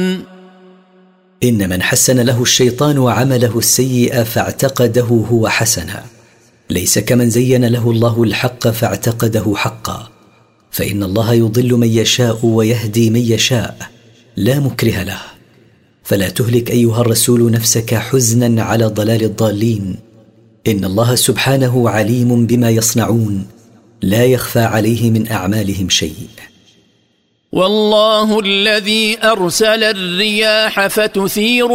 إن من حسن له الشيطان عمله السيء فاعتقده هو حسنا، ليس كمن زين له الله الحق فاعتقده حقا، فإن الله يضل من يشاء ويهدي من يشاء، لا مكره له. فلا تهلك أيها الرسول نفسك حزنا على ضلال الضالين، إن الله سبحانه عليم بما يصنعون، لا يخفى عليه من أعمالهم شيء. والله الذي أرسل الرياح فتثير